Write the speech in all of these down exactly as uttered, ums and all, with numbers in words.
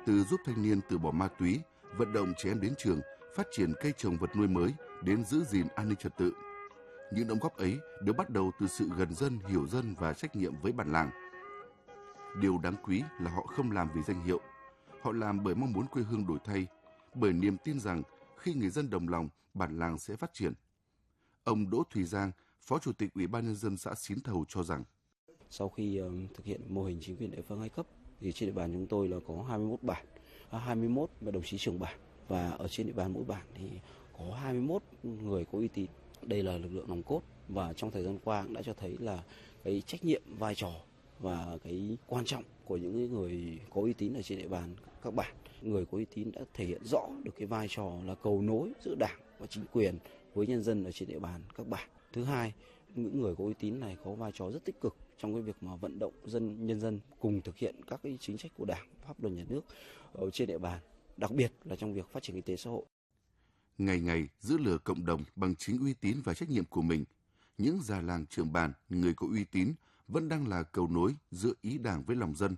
từ giúp thanh niên từ bỏ ma túy, vận động trẻ em đến trường, phát triển cây trồng vật nuôi mới, đến giữ gìn an ninh trật tự. Những đóng góp ấy đều bắt đầu từ sự gần dân, hiểu dân và trách nhiệm với bản làng. Điều đáng quý là họ không làm vì danh hiệu. Họ làm bởi mong muốn quê hương đổi thay, bởi niềm tin rằng khi người dân đồng lòng, bản làng sẽ phát triển. Ông Đỗ Thùy Giang, Phó Chủ tịch Ủy ban Nhân dân xã Xín Thầu cho rằng, sau khi um, thực hiện mô hình chính quyền địa phương hai cấp, thì trên địa bàn chúng tôi là có hai mươi mốt bản, hai mươi mốt đồng chí trưởng bản, và ở trên địa bàn mỗi bản thì có hai mươi mốt người có uy tín. Đây là lực lượng nòng cốt, và trong thời gian qua cũng đã cho thấy là cái trách nhiệm, vai trò và cái quan trọng của những người có uy tín ở trên địa bàn các bản. Người có uy tín đã thể hiện rõ được cái vai trò là cầu nối giữa Đảng và chính quyền với nhân dân ở trên địa bàn các bản. Thứ hai, những người có uy tín này có vai trò rất tích cực trong cái việc mà vận động dân nhân dân cùng thực hiện các cái chính sách của Đảng, pháp luật nhà nước ở trên địa bàn, đặc biệt là trong việc phát triển kinh tế xã hội. Ngày ngày giữ lửa cộng đồng bằng chính uy tín và trách nhiệm của mình, những già làng trưởng bản, người có uy tín vẫn đang là cầu nối giữa ý Đảng với lòng dân,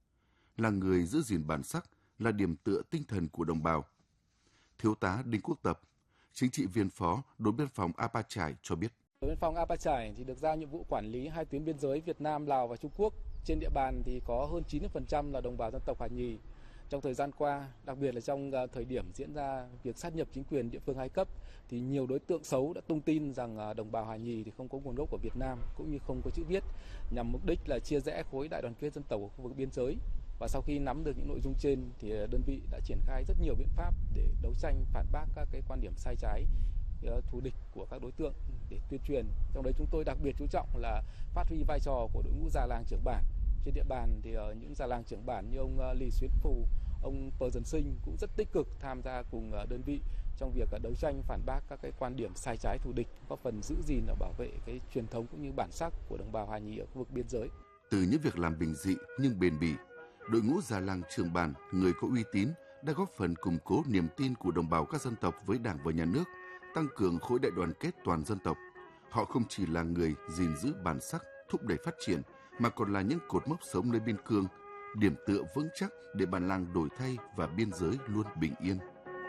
là người giữ gìn bản sắc, là điểm tựa tinh thần của đồng bào. Thiếu tá Đinh Quốc Tập, chính trị viên phó đồn biên phòng A Pa Chải cho biết. Đồn biên phòng A Pa Chải thì được giao nhiệm vụ quản lý hai tuyến biên giới Việt Nam, Lào và Trung Quốc. Trên địa bàn thì có hơn chín mươi phần trăm là đồng bào dân tộc Hà Nhì. Trong thời gian qua, đặc biệt là trong thời điểm diễn ra việc sát nhập chính quyền địa phương hai cấp, thì nhiều đối tượng xấu đã tung tin rằng đồng bào Hà Nhì thì không có nguồn gốc của Việt Nam cũng như không có chữ viết, nhằm mục đích là chia rẽ khối đại đoàn kết dân tộc ở khu vực biên giới. Và sau khi nắm được những nội dung trên thì đơn vị đã triển khai rất nhiều biện pháp để đấu tranh phản bác các cái quan điểm sai trái, thù địch của các đối tượng để tuyên truyền. Trong đấy chúng tôi đặc biệt chú trọng là phát huy vai trò của đội ngũ già làng trưởng bản. Trên địa bàn thì những già làng trưởng bản như ông Lý Xuyến Phù, ông Pờ Dần Sinh cũng rất tích cực tham gia cùng đơn vị trong việc đấu tranh phản bác các cái quan điểm sai trái thù địch, góp phần giữ gìn và bảo vệ cái truyền thống cũng như bản sắc của đồng bào Hà Nhì ở khu vực biên giới. Từ những việc làm bình dị nhưng bền bỉ, đội ngũ già làng trưởng bản, người có uy tín đã góp phần củng cố niềm tin của đồng bào các dân tộc với Đảng và Nhà nước, tăng cường khối đại đoàn kết toàn dân tộc. Họ không chỉ là người gìn giữ bản sắc, thúc đẩy phát triển, mà còn là những cột mốc sống nơi biên cương, điểm tựa vững chắc để bản làng đổi thay và biên giới luôn bình yên.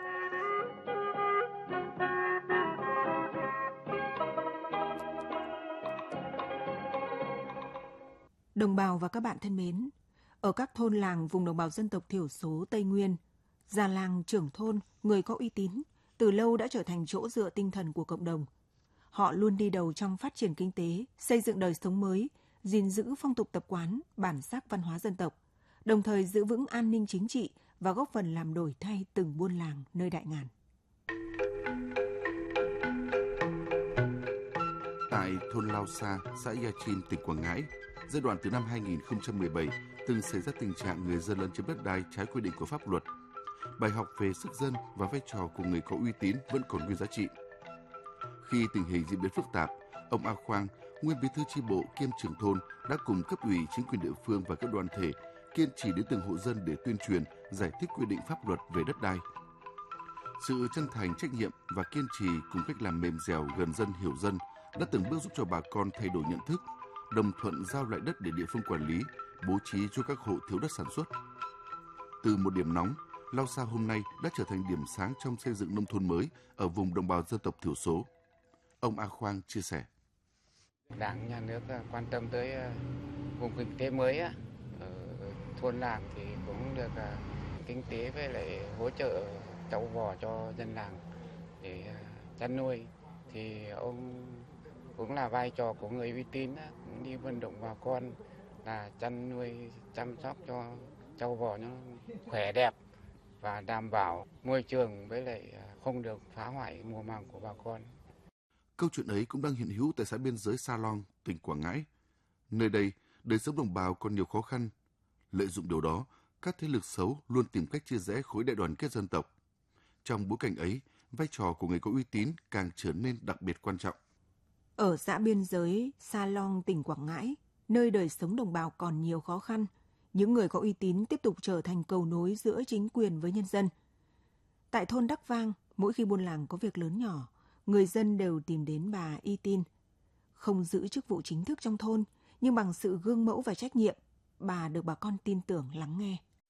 Đồng bào và các bạn thân mến, ở các thôn làng vùng đồng bào dân tộc thiểu số Tây Nguyên, già làng trưởng thôn, người có uy tín, từ lâu đã trở thành chỗ dựa tinh thần của cộng đồng. Họ luôn đi đầu trong phát triển kinh tế, xây dựng đời sống mới, gìn giữ phong tục tập quán, bản sắc văn hóa dân tộc, đồng thời giữ vững an ninh chính trị và góp phần làm đổi thay từng buôn làng nơi đại ngàn. Tại thôn Lao Sa, xã Ia Chin, tỉnh Quảng Ngãi, giai đoạn từ năm hai nghìn không trăm mười bảy, từng xảy ra tình trạng người dân lấn chiếm đất đai trái quy định của pháp luật. Bài học về sức dân và vai trò của người có uy tín vẫn còn nguyên giá trị. Khi tình hình diễn biến phức tạp, ông A Khoang, nguyên bí thư chi bộ kiêm trưởng thôn, đã cùng cấp ủy chính quyền địa phương và các đoàn thể kiên trì đến từng hộ dân để tuyên truyền, giải thích quy định pháp luật về đất đai. Sự chân thành, trách nhiệm và kiên trì cùng cách làm mềm dẻo, gần dân, hiểu dân đã từng bước giúp cho bà con thay đổi nhận thức, đồng thuận giao lại đất để địa phương quản lý, bố trí cho các hộ thiếu đất sản xuất. Từ một điểm nóng, Lao Sa hôm nay đã trở thành điểm sáng trong xây dựng nông thôn mới ở vùng đồng bào dân tộc thiểu số. Ông A Khoang chia sẻ. Đảng, Nhà nước quan tâm tới vùng kinh tế mới ở thôn làng thì cũng được kinh tế với lại hỗ trợ trâu bò cho dân làng để chăn nuôi. Thì ông cũng là vai trò của người uy tín, đi vận động bà con là chăn nuôi, chăm sóc cho trâu bò nó khỏe đẹp và đảm bảo môi trường với lại không được phá hoại mùa màng của bà con. Câu chuyện ấy cũng đang hiện hữu tại xã biên giới Sa Long, tỉnh Quảng Ngãi. Nơi đây, đời sống đồng bào còn nhiều khó khăn. Lợi dụng điều đó, các thế lực xấu luôn tìm cách chia rẽ khối đại đoàn kết dân tộc. Trong bối cảnh ấy, vai trò của người có uy tín càng trở nên đặc biệt quan trọng. Ở xã biên giới Sa Long, tỉnh Quảng Ngãi, nơi đời sống đồng bào còn nhiều khó khăn, những người có uy tín tiếp tục trở thành cầu nối giữa chính quyền với nhân dân. Tại thôn Đắc Vang, mỗi khi buôn làng có việc lớn nhỏ, người dân đều tìm đến bà Y Tin. Không giữ chức vụ chính thức trong thôn, nhưng bằng sự gương mẫu và trách nhiệm, bà được bà con tin tưởng lắng nghe.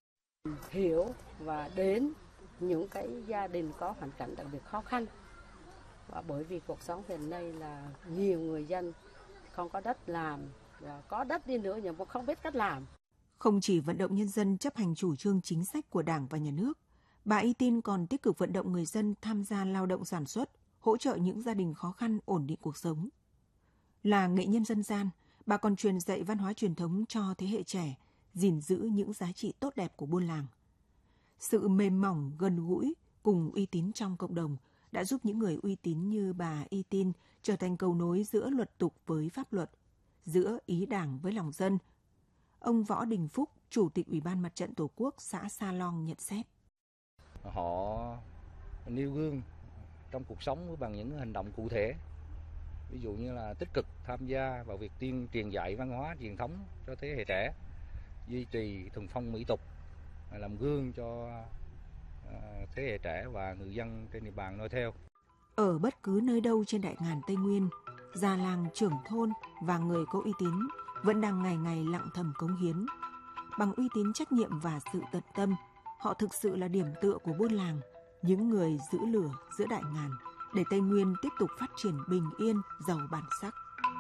hiểu và đến những cái gia đình có hoàn cảnh đặc biệt khó khăn. Và bởi vì cuộc sống hiện nay là nhiều người dân không có đất làm, và có đất đi nữa nhưng mà không biết cách làm. Không chỉ vận động nhân dân chấp hành chủ trương chính sách của Đảng và Nhà nước, bà Y Tin còn tích cực vận động người dân tham gia lao động sản xuất, hỗ trợ những gia đình khó khăn ổn định cuộc sống. Là nghệ nhân dân gian, bà còn truyền dạy văn hóa truyền thống cho thế hệ trẻ, gìn giữ những giá trị tốt đẹp của buôn làng. Sự mềm mỏng, gần gũi cùng uy tín trong cộng đồng đã giúp những người uy tín như bà Y Tin trở thành cầu nối giữa luật tục với pháp luật, giữa ý Đảng với lòng dân. Ông Võ Đình Phúc, Chủ tịch Ủy ban Mặt trận Tổ quốc xã Sa Long nhận xét. Họ nêu gương trong cuộc sống bằng những hành động cụ thể. Ví dụ như là tích cực tham gia vào việc tuyên truyền dạy văn hóa truyền thống cho thế hệ trẻ, duy trì thuần phong mỹ tục, làm gương cho thế hệ trẻ và người dân trên địa bàn noi theo. Ở bất cứ nơi đâu trên đại ngàn Tây Nguyên, già làng, trưởng thôn và người có uy tín vẫn đang ngày ngày lặng thầm cống hiến. Bằng uy tín, trách nhiệm và sự tận tâm, họ thực sự là điểm tựa của buôn làng, những người giữ lửa giữa đại ngàn để Tây Nguyên tiếp tục phát triển bình yên, giàu bản sắc.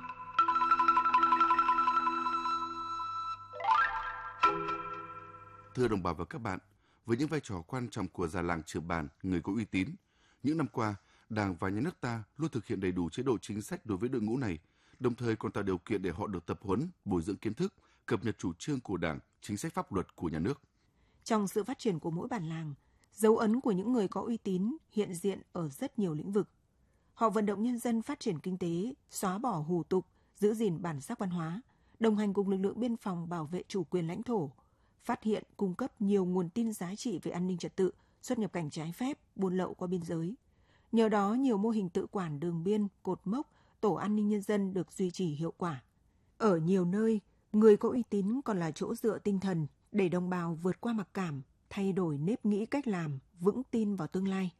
Thưa đồng bào và các bạn, với những vai trò quan trọng của già làng trưởng bản, người có uy tín, những năm qua, Đảng và Nhà nước ta luôn thực hiện đầy đủ chế độ chính sách đối với đội ngũ này, đồng thời còn tạo điều kiện để họ được tập huấn, bồi dưỡng kiến thức, cập nhật chủ trương của Đảng, chính sách pháp luật của Nhà nước. Trong sự phát triển của mỗi bản làng, dấu ấn của những người có uy tín hiện diện ở rất nhiều lĩnh vực. Họ vận động nhân dân phát triển kinh tế, xóa bỏ hủ tục, giữ gìn bản sắc văn hóa, đồng hành cùng lực lượng biên phòng bảo vệ chủ quyền lãnh thổ, phát hiện, cung cấp nhiều nguồn tin giá trị về an ninh trật tự, xuất nhập cảnh trái phép, buôn lậu qua biên giới. Nhờ đó, nhiều mô hình tự quản đường biên, cột mốc, tổ an ninh nhân dân được duy trì hiệu quả. Ở nhiều nơi, người có uy tín còn là chỗ dựa tinh thần để đồng bào vượt qua mặc cảm, thay đổi nếp nghĩ cách làm, vững tin vào tương lai.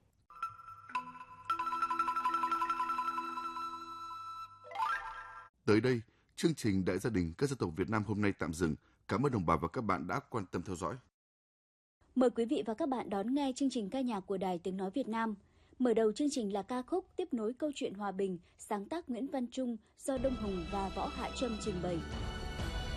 Tới đây, chương trình Đại gia đình các dân tộc Việt Nam hôm nay tạm dừng. Cảm ơn đồng bào và các bạn đã quan tâm theo dõi. Mời quý vị và các bạn đón nghe chương trình ca nhạc của Đài Tiếng Nói Việt Nam. Mở đầu chương trình là ca khúc Tiếp nối câu chuyện hòa bình, sáng tác Nguyễn Văn Trung do Đông Hùng và Võ Hạ Trâm trình bày.